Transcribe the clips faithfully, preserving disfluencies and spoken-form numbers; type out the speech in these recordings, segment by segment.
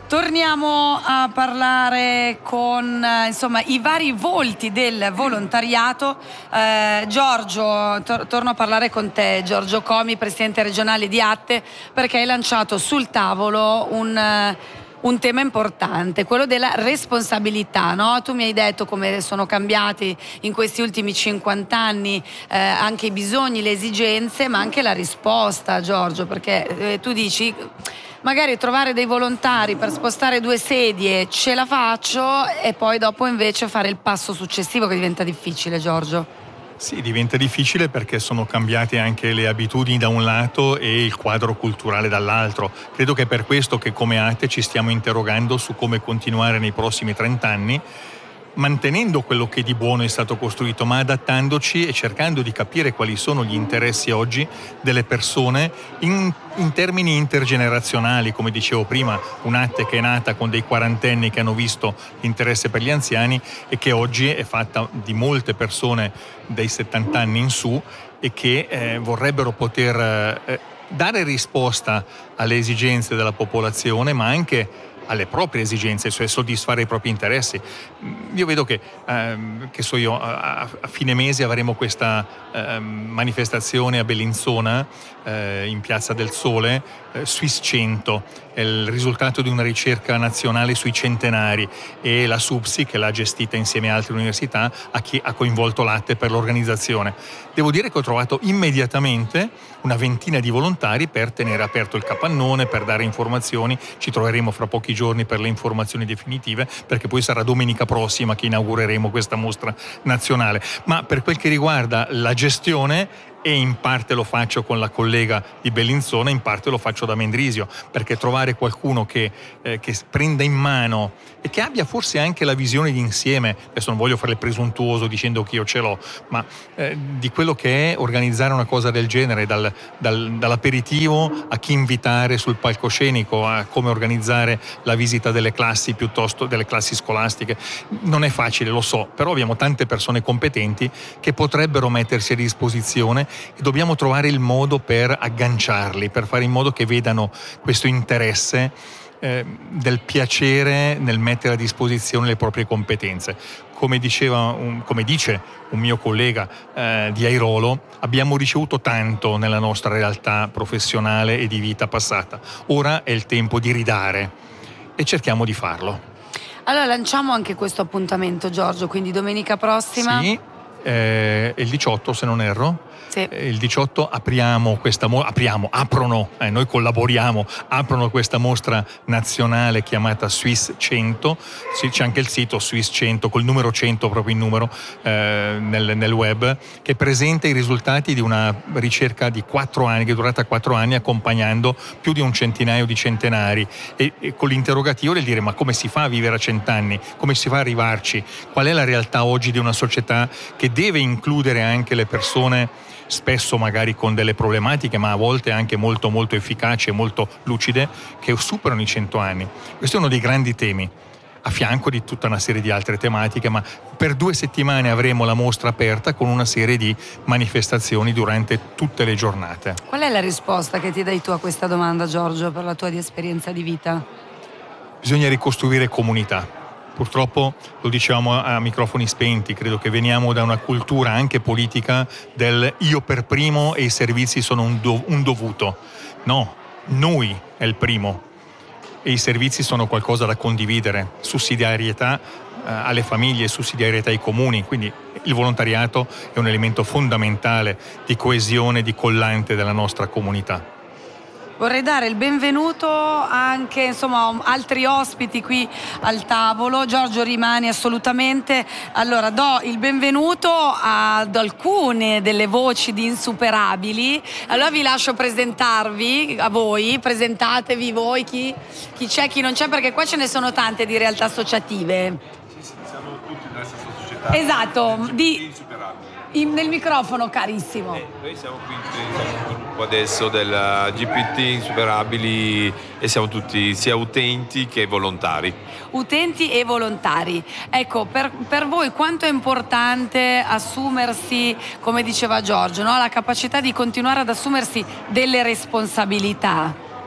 Torniamo a parlare con eh, insomma i vari volti del volontariato. Eh, Giorgio, tor- torno a parlare con te, Giorgio Comi, presidente regionale di Atte, perché hai lanciato sul tavolo un, eh, un tema importante, quello della responsabilità, no? Tu mi hai detto come sono cambiati in questi ultimi cinquanta anni eh, anche i bisogni, le esigenze, ma anche la risposta, Giorgio, perché eh, tu dici magari trovare dei volontari per spostare due sedie ce la faccio, e poi dopo invece fare il passo successivo che diventa difficile, Giorgio. Sì, diventa difficile perché sono cambiate anche le abitudini da un lato e il quadro culturale dall'altro. Credo che è per questo che come Atte ci stiamo interrogando su come continuare nei prossimi trent'anni, mantenendo quello che di buono è stato costruito, ma adattandoci e cercando di capire quali sono gli interessi oggi delle persone in, in termini intergenerazionali. Come dicevo prima, un'Atte che è nata con dei quarantenni che hanno visto l'interesse per gli anziani e che oggi è fatta di molte persone dai settanta anni in su e che eh, vorrebbero poter eh, dare risposta alle esigenze della popolazione, ma anche alle proprie esigenze, cioè soddisfare i propri interessi. Io vedo che, ehm, che so io, a, a fine mese avremo questa ehm, manifestazione a Bellinzona, eh, in Piazza del Sole, eh, Swiss cento, è il risultato di una ricerca nazionale sui centenari, e la SUPSI, che l'ha gestita insieme a altre università, ha, chi, ha coinvolto l'Atte per l'organizzazione. Devo dire che ho trovato immediatamente una ventina di volontari per tenere aperto il capannone, per dare informazioni. Ci troveremo fra pochi giorni per le informazioni definitive, perché poi sarà domenica prossima che inaugureremo questa mostra nazionale. Ma per quel che riguarda la gestione, e in parte lo faccio con la collega di Bellinzona, in parte lo faccio da Mendrisio, perché trovare qualcuno che, eh, che prenda in mano e che abbia forse anche la visione di insieme, adesso non voglio fare il presuntuoso dicendo che io ce l'ho, ma eh, di quello che è organizzare una cosa del genere, dal, dal, dall'aperitivo a chi invitare sul palcoscenico, a come organizzare la visita delle classi piuttosto delle classi scolastiche. Non è facile, lo so, però abbiamo tante persone competenti che potrebbero mettersi a disposizione e dobbiamo trovare il modo per agganciarli, per fare in modo che vedano questo interesse eh, del piacere nel mettere a disposizione le proprie competenze. Come diceva un, come dice un mio collega eh, di Airolo, abbiamo ricevuto tanto nella nostra realtà professionale e di vita passata. Ora è il tempo di ridare e cerchiamo di farlo. Allora lanciamo anche questo appuntamento, Giorgio, quindi domenica prossima. Sì, eh, il diciotto se non erro. Sì. Il diciotto apriamo questa mo- apriamo, aprono, eh, noi collaboriamo, aprono questa mostra nazionale chiamata Swiss cento. Sì, c'è anche il sito Swiss cento col numero cento proprio in numero eh, nel, nel web, che presenta i risultati di una ricerca di quattro anni, che è durata quattro anni, accompagnando più di un centinaio di centenari e, e con l'interrogativo del dire: ma come si fa a vivere a cent'anni? Come si fa a arrivarci? Qual è la realtà oggi di una società che deve includere anche le persone spesso magari con delle problematiche, ma a volte anche molto molto efficaci e molto lucide, che superano i cento anni. Questo è uno dei grandi temi, a fianco di tutta una serie di altre tematiche, ma per due settimane avremo la mostra aperta con una serie di manifestazioni durante tutte le giornate. Qual è la risposta che ti dai tu a questa domanda, Giorgio, per la tua esperienza di vita? Bisogna ricostruire comunità. Purtroppo, lo dicevamo a microfoni spenti, credo che veniamo da una cultura anche politica del io per primo e i servizi sono un, do- un dovuto. No, noi è il primo e i servizi sono qualcosa da condividere. Sussidiarietà eh, alle famiglie, sussidiarietà ai comuni, quindi il volontariato è un elemento fondamentale di coesione, di collante della nostra comunità. Vorrei dare il benvenuto anche, insomma, a altri ospiti qui al tavolo. Giorgio, rimani assolutamente. Allora, do il benvenuto ad alcune delle voci di Insuperabili. Allora vi lascio presentarvi a voi, presentatevi voi, chi, chi c'è, chi non c'è, perché qua ce ne sono tante di realtà associative. Sì, sì, siamo tutti nella stessa società. Esatto, di... Insuperabili. In, nel microfono, carissimo. Eh, noi siamo qui nel gruppo adesso del G P T Insuperabili e siamo tutti sia utenti che volontari. Utenti e volontari. Ecco, per, per voi quanto è importante assumersi, come diceva Giorgio, no? La capacità di continuare ad assumersi delle responsabilità?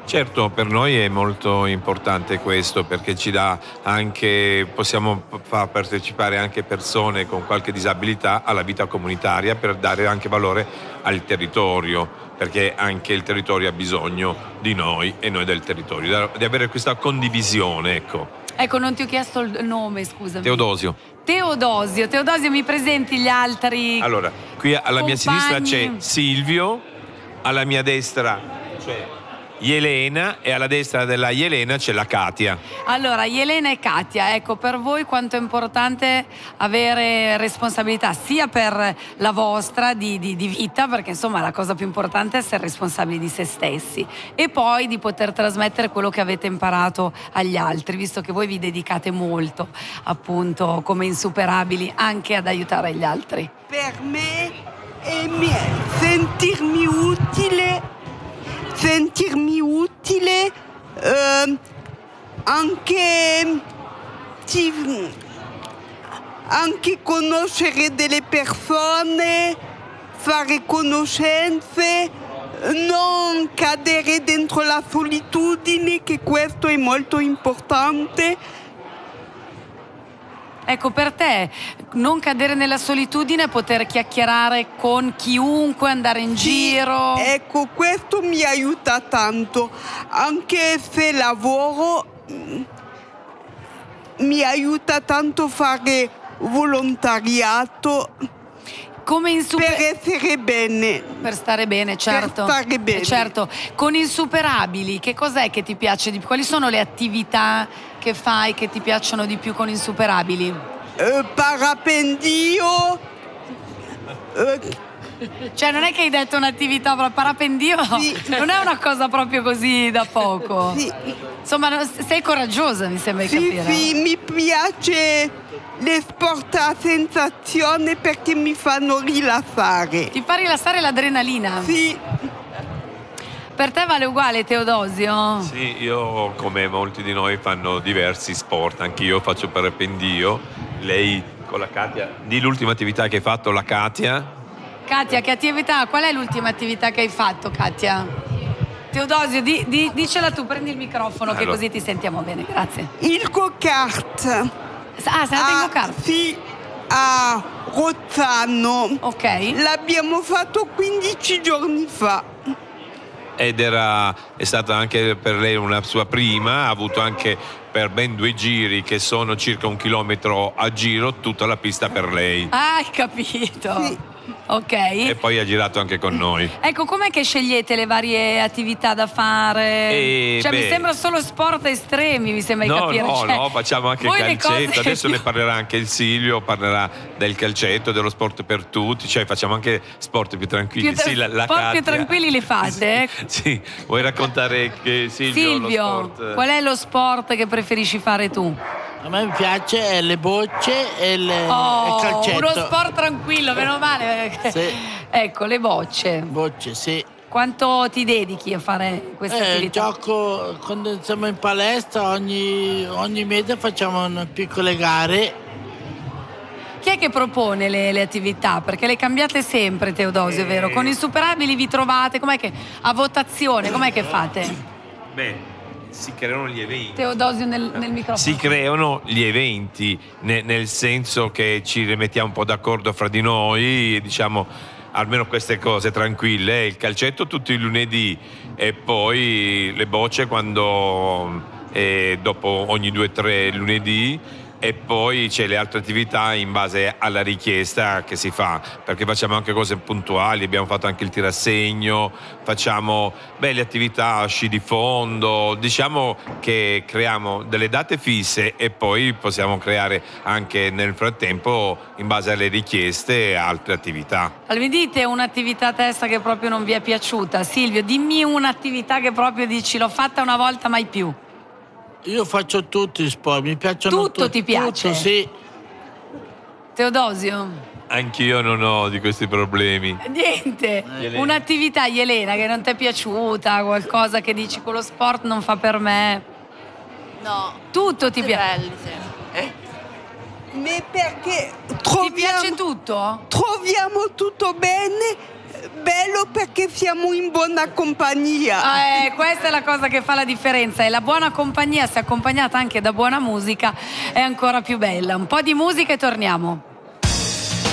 Certo, per noi è molto importante questo perché ci dà anche, possiamo far partecipare anche persone con qualche disabilità alla vita comunitaria per dare anche valore al territorio, perché anche il territorio ha bisogno di noi e noi del territorio, di avere questa condivisione, ecco. Ecco, non ti ho chiesto il nome, scusami. Teodosio. Teodosio, Teodosio, mi presenti gli altri? Allora, qui alla compagni? mia sinistra c'è Silvio, alla mia destra c'è Jelena e alla destra della Jelena c'è la Katia. Allora, Jelena e Katia, ecco, per voi quanto è importante avere responsabilità sia per la vostra di, di, di vita, perché insomma la cosa più importante è essere responsabili di se stessi, e poi di poter trasmettere quello che avete imparato agli altri, visto che voi vi dedicate molto, appunto, come insuperabili, anche ad aiutare gli altri. Per me è sentirmi utile sentirmi utile eh, anche ti, anche conoscere delle persone, fare conoscenze, non cadere dentro la solitudine, che questo è molto importante. Ecco, per te non cadere nella solitudine, poter chiacchierare con chiunque, andare in Sì, giro. Ecco, questo mi aiuta tanto, anche se lavoro mi aiuta tanto fare volontariato. Come insuper- per essere bene. Per stare bene, certo. Per stare bene. Eh, certo. Con Insuperabili, che cos'è che ti piace di più? Quali sono le attività che fai che ti piacciono di più con Insuperabili? Eh, parapendio. Eh, Cioè, non è che hai detto un'attività, però parapendio Sì. non è una cosa proprio così da poco. Sì. Insomma, no- sei coraggiosa, mi sembra di sì, capire. sì, mi piace le sport a sensazione perché mi fanno rilassare. Ti fa rilassare l'adrenalina. Sì. Per te vale uguale, Teodosio? Sì, io come molti di noi fanno diversi sport, anche io faccio parapendio, lei con la Katia. Di l'ultima attività che hai fatto, la Katia? Katia, che attività? Qual è l'ultima attività che hai fatto, Katia? Teodosio, di, di, dicela tu, prendi il microfono che Allora. così ti sentiamo bene, grazie. Il go-kart. Ah, sei andata in Ah, go-kart? Sì, a Rozzano. Ok. L'abbiamo fatto quindici giorni fa. Ed era, è stata anche per lei una sua prima, ha avuto anche per ben due giri che sono circa un chilometro a giro tutta la pista per lei. Ah, hai capito. Sì. Ok. E poi ha girato anche con noi. Ecco, com'è che scegliete le varie attività da fare? Eh, cioè, mi beh. sembra solo sport estremi, mi sembra di No, capire. no, Cioè, no, facciamo anche il voi le calcetto, cose adesso più- ne parlerà anche il Silvio, parlerà del calcetto, dello sport per tutti, cioè facciamo anche sport più tranquilli. Più tra- Sì, la, la sport più Katia. tranquilli li fate? Sì, sì. Vuoi raccontare che Silvio, Silvio, lo sport? qual è lo sport che preferisci fare tu? A me piace le bocce e il, Oh, il calcetto. uno sport tranquillo, meno male. Sì. Ecco, le bocce. Bocce, sì. Quanto ti dedichi a fare queste Eh, attività? gioco quando siamo in palestra, ogni, ogni mese facciamo una piccole gare. Chi è che propone le, le attività? Perché le cambiate sempre, Teodosio, è vero? Con Insuperabili vi trovate, com'è che a votazione, com'è che fate? Beh, si creano gli eventi. Teodosio nel, nel microfono. Si creano gli eventi, ne- nel senso che ci rimettiamo un po' d'accordo fra di noi, diciamo almeno queste cose tranquille, il calcetto tutti i lunedì e poi le bocce quando eh, dopo ogni due o tre lunedì, e poi c'è le altre attività in base alla richiesta che si fa, perché facciamo anche cose puntuali, abbiamo fatto anche il tirassegno, facciamo belle attività a sci di fondo, diciamo che creiamo delle date fisse e poi possiamo creare anche nel frattempo, in base alle richieste, altre attività. Allora, mi dite un'attività a testa che proprio non vi è piaciuta? Silvio, dimmi un'attività che proprio dici l'ho fatta una volta mai più. Io faccio tutti gli sport, mi piacciono Tutto tu- ti piace? Tutto, sì. Teodosio? Anch'io non ho di questi problemi. Niente, Jelena. un'attività, Jelena, che non ti è piaciuta, qualcosa che dici quello sport non fa per me. No. Tutto ti Tutti piace. belli, sì. Ma perché Ti troviamo, piace tutto? troviamo tutto bene, bello perché siamo in buona compagnia. Eh, questa è la cosa che fa la differenza, e la buona compagnia, se accompagnata anche da buona musica, è ancora più bella. Un po' di musica e torniamo.